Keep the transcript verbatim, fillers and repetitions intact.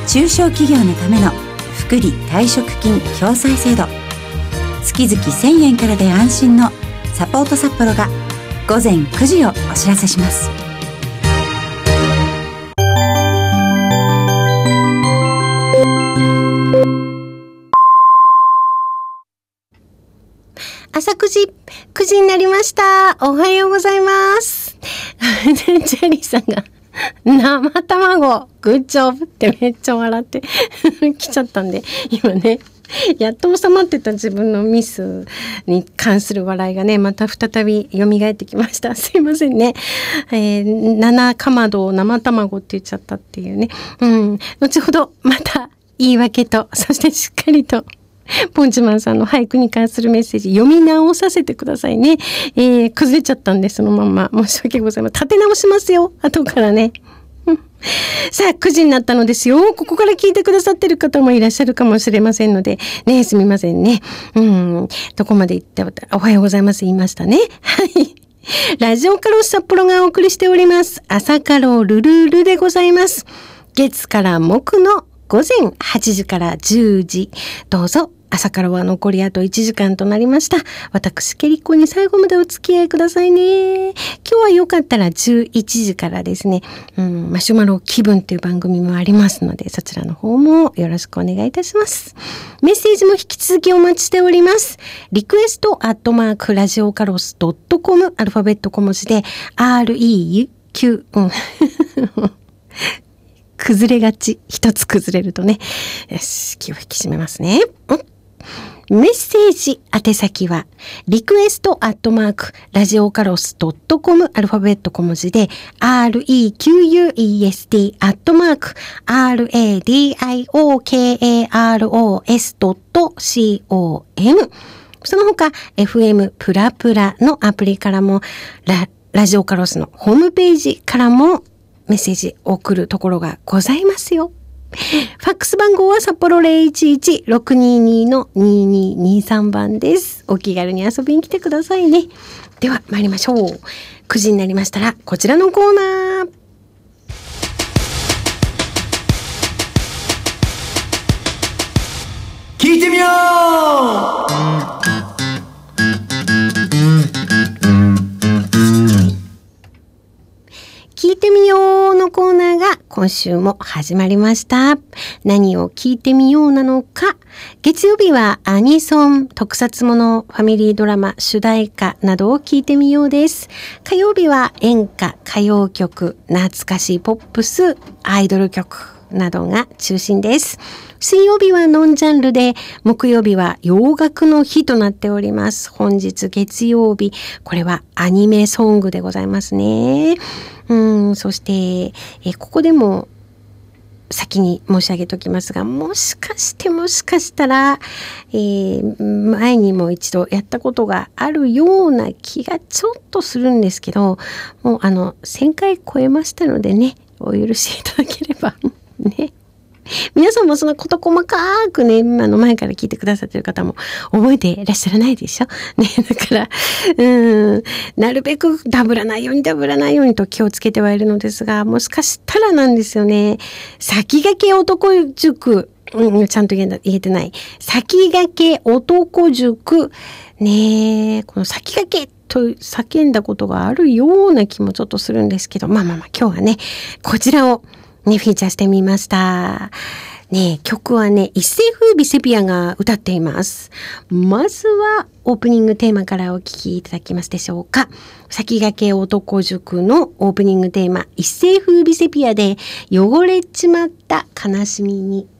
中小企業のための福利退職金共済制度、月々せんえんからで安心のサポート札幌が午前くじをお知らせします。 朝くじ、くじになりました。おはようございます。ジェリーさんが生卵グッジョブってめっちゃ笑って来ちゃったんで、今ねやっと収まってた自分のミスに関する笑いがね、また再び蘇ってきました。すいませんね。えー、七かまどを生卵って言っちゃったっていうね。うん。後ほどまた言い訳と、そしてしっかりとポンチマンさんの俳句に関するメッセージ読み直させてくださいね。えー、崩れちゃったんでそのまま申し訳ございません。立て直しますよ。後からね。さあくじになったのですよ。ここから聞いてくださってる方もいらっしゃるかもしれませんのでね、すみませんね。うん、どこまで言っておはようございます言いましたね。はい。ラジオカロス札幌がお送りしております朝カロルルルでございます。月から木の午前はちじからじゅうじ、どうぞ朝からは残りあといちじかんとなりました。私ケリコに最後までお付き合いくださいね。今日はよかったらじゅういちじからですね、うん、マシュマロ気分っていう番組もありますので、そちらの方もよろしくお願いいたします。メッセージも引き続きお待ちしております。リクエストアットマークラジオカロスドットコム、アルファベット小文字で アールイーキュー うん崩れがち。一つ崩れるとね。よし、気を引き締めますね。うんメッセージ宛先はリクエストアットマークラジオカロスドットコム、アルファベット小文字で アールイーキューユーイーエスティー アットマーク アールエーディーアイオーケーエーアールオーエスドットコム、その他 エフエム プラプラのアプリからも ラ, ラジオカロスのホームページからもメッセージ送るところがございますよ。ファックス番号は札幌 ゼロいちいち ろくにーにー のにーにーにーさん 番です。お気軽に遊びに来てくださいね。では参りましょう。くじになりましたらこちらのコーナー。 聞いてみよう。 聞いてみようのコーナーが今週も始まりました。何を聞いてみようなのか。月曜日はアニソン、特撮もの、ファミリードラマ、主題歌などを聞いてみようです。火曜日は演歌、歌謡曲、懐かしいポップス、アイドル曲などが中心です。水曜日はノンジャンルで、木曜日は洋楽の日となっております。本日月曜日、これはアニメソングでございますね。うん、そして、えここでも先に申し上げておきますが、もしかしてもしかしたら、えー、前にも一度やったことがあるような気がちょっとするんですけど、もうあのせんかい超えましたのでね、お許しいただければね。皆さんもそのこと細かくね、あの前から聞いてくださってる方も覚えていらっしゃらないでしょね。だから、うーん、なるべくダブらないようにダブらないようにと気をつけてはいるのですが、もしかしたらなんですよね。先駆け男塾、うん、ちゃんと言え、言えてない。先駆け男塾、ねえ、この先駆けと叫んだことがあるような気もちょっとするんですけど、まあまあまあ今日はね、こちらをね、フィーチャーしてみました。ね、曲はね、一世風靡セピアが歌っています。まずはオープニングテーマからお聴きいただけますでしょうか。先駆け男塾のオープニングテーマ、一世風靡セピアで汚れちまった悲しみに。